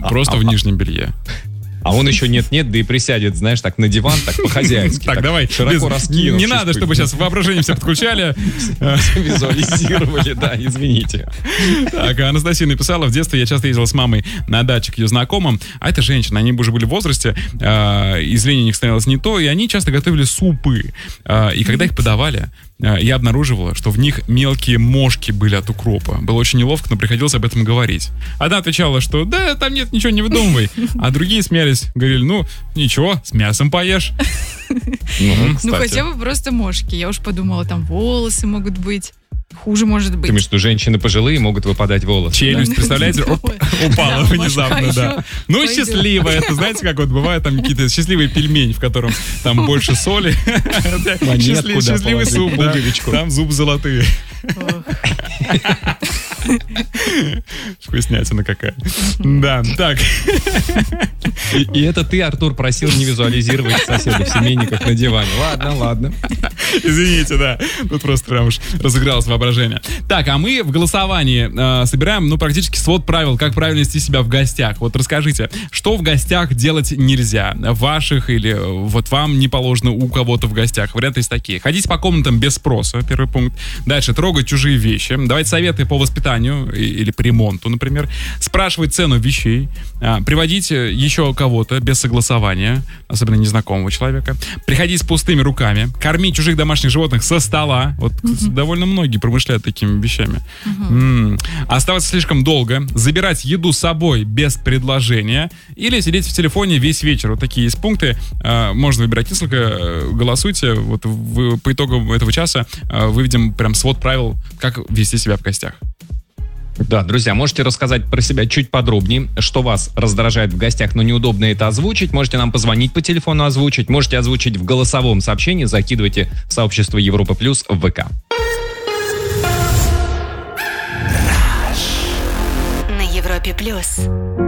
просто в нижнем белье. А он еще нет-нет, да и присядет, знаешь, так на диван, так по-хозяйски. Так, давай, широко раскинувшись. не надо, чтобы сейчас воображение все подключали. Визуализировали, да, извините. Так, Анастасия написала: в детстве я часто ездила с мамой на даче к ее знакомым, а это женщины, они уже были в возрасте, и зрение у них становилось не то, и они часто готовили супы. И когда их подавали, я обнаруживала, что в них мелкие мошки были от укропа. Было очень неловко, но приходилось об этом говорить. Одна отвечала, что да, там нет, ничего, не выдумывай. А другие смеялись, говорили: ну, ничего, с мясом поешь. Ну, хотя бы просто мошки. Я уж подумала, там волосы могут быть. Хуже может быть. Ты думаешь, что женщины пожилые могут выпадать волосы? Челюсть, представляете, упала внезапно, да. Ну, счастливо. Это, знаете, как вот бывают там какие-то счастливые пельмени, в котором там больше соли. Счастливый суп, да. Там зуб золотые. Вкуснятина какая. Да, так. И это ты, Артур, просил не визуализировать соседа в семейниках на диване. Ладно. Извините, да. Тут просто прям уж разыгралось воображение. Так, а мы в голосовании собираем, практически свод правил, как правильно вести себя в гостях. Вот расскажите, что в гостях делать нельзя? Ваших или вот вам не положено у кого-то в гостях? Варианты есть такие. Ходить по комнатам без спроса, первый пункт. Дальше, трогать чужие вещи. Давать советы по воспитанию или по ремонту, например. Спрашивать цену вещей. Приводить еще кого-то без согласования, особенно незнакомого человека. Приходить с пустыми руками. Кормить чужих домашних животных со стола. Вот довольно многие промышляют такими вещами. Оставаться слишком долго. Забирать еду с собой без предложения. Или сидеть в телефоне весь вечер. Вот такие есть пункты. Можно выбирать несколько. Голосуйте. Вот по итогам этого часа выведем прям свод правил, как вести себя в гостях. Да, друзья, можете рассказать про себя чуть подробнее, что вас раздражает в гостях, но неудобно это озвучить. Можете нам позвонить по телефону, озвучить. Можете озвучить в голосовом сообщении. Закидывайте в сообщество Европа Плюс в ВК. На Европе Плюс.